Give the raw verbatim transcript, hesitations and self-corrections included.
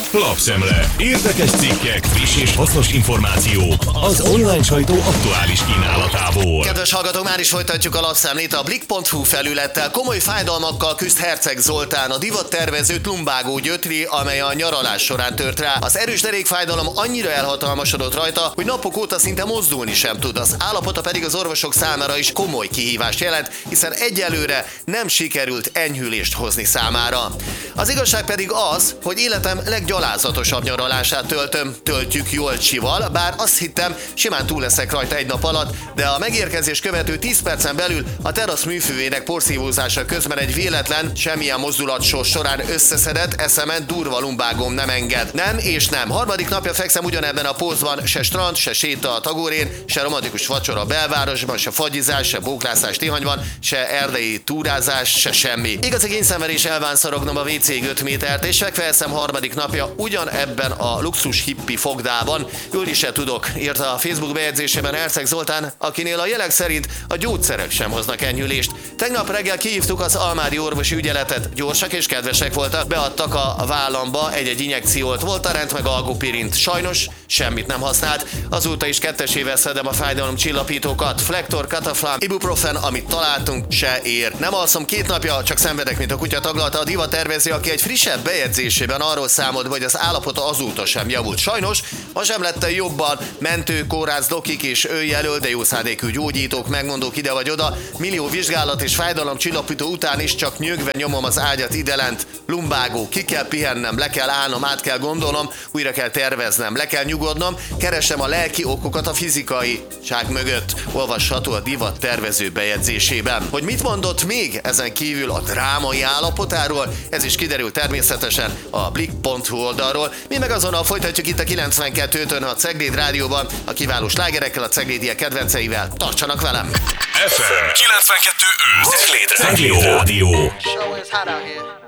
Lapszemle. Érdekes cikkek, friss és hasznos információk az online sajtó aktuális kínálatából. Kedves hallgatók, már is folytatjuk a lapszemlét. A Blick pont hu felülettel komoly fájdalmakkal küzd Herceg Zoltán, a divattervezőt lumbágó gyötri, amely a nyaralás során tört rá. Az erős derékfájdalom annyira elhatalmasodott rajta, hogy napok óta szinte mozdulni sem tud. Az állapota pedig az orvosok számára is komoly kihívást jelent, hiszen egyelőre nem sikerült enyhülést hozni számára. Az igazság pedig az, hogy életem leggyalázatosabb nyaralását töltöm, töltjük Jolcsival, bár azt hittem, simán túl leszek rajta egy nap alatt, de a megérkezés követő tíz percen belül a terasz műfővének porszívózása közben egy véletlen, semmilyen mozdulatsor során összeszedett eszemen durva lumbágom nem enged. Nem és nem. Harmadik napja fekszem ugyanebben a pózban, se strand, se séta a Tagórén, se romantikus vacsora a belvárosban, se fagyizás, se bóklászás Tihanyban, se erdei túrázás, se semmi. Igazi kényszenverés elvánszorognom a vé cé öt métert, és fekveszem harmadik napja ugyanebben a luxus hippi fogdában. Ülni se tudok, írta a Facebook bejegyzésében Herceg Zoltán, akinél a jelek szerint a gyógyszerek sem hoznak enyhülést. Tegnap reggel kihívtuk az almádi orvosi ügyeletet, gyorsak és kedvesek voltak, beadtak a vállamba egy-egy injekciót, Voltarent meg Algopirint. Sajnos semmit nem használt, azóta is kettesével szedem a fájdalom csillapítókat, Flektor, Kataflám, Ibuprofen, amit találtunk, se ér. Nem alszom két napja, csak szenvedek, mint a kutya, taglalta a divattervező, aki egy frissebb bejegyzésében arról számolt, hogy az állapota azóta sem javult. Sajnos, ma sem lett jobban, mentő, kórház, dokik és ő jelöl, de jó szándékú gyógyítók, megmondók ide vagy oda, millió vizsgálat és fájdalom csillapító után is csak nyögve nyomom az ágyat idelent. Lumbágó, ki kell pihennem, le kell állnom, át kell gondolnom, újra kell terveznem, le kell nyugodnom, keresem a lelki okokat a fizikai ság mögött. Olvasható a divat tervező bejegyzésében. Hogy mit mondott még ezen kívül a drámai állapotáról, ez is kiderül természetesen a Blick pont hu oldalról. Mi meg azonnal folytatjuk itt a kilencvenkettőtön a Cegléd Rádióban, a kiváló slágerekkel, a ceglédiek kedvenceivel. Tartsanak velem! ef em kilencvenkettő öt Cegléd Rádió.